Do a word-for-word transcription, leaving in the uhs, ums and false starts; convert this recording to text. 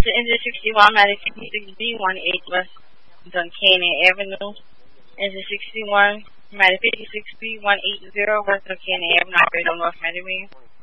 To Engine sixty-one, Matic fifty-six B, one eight West Duncannon Avenue. Engine sixty-one, Matic fifty-six B, one eighty West Duncannon Avenue, operator North Mediterranean.